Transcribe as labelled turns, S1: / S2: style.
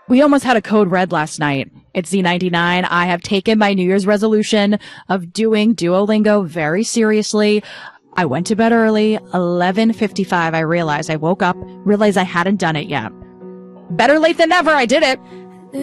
S1: We almost had a code red last night. It's Z99. I have taken my New Year's resolution of doing Duolingo very seriously. I went to bed early. 11:55, I realized I woke up, realized I hadn't done it yet. Better late than never, I did it.